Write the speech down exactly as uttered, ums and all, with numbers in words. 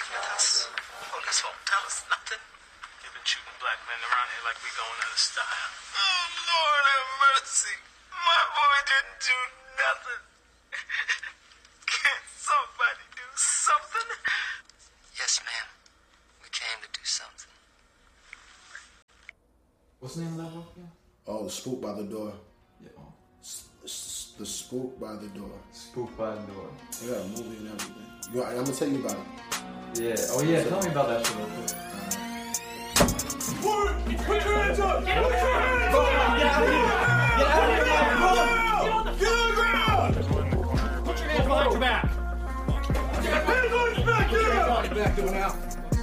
Because police won't tell us nothing. They've been shooting black men around here like we going out of style. Oh, Lord have mercy. My boy didn't do nothing. Can't somebody do something? Yes, ma'am. We came to do something. What's the name of that book again? Oh, The Spook by the Door. Yeah. Oh. S- The Spook by the Door. Spook by the Door. Yeah, movie and everything. You, I'm gonna tell you about it. Yeah. Oh yeah. Tell me about that shit real quick. Put your hands up! Get your hands up! Get out of here! Get out of here! Get on the ground! Put your hands behind your back! Get your hands on your back! Get out! Back doing out.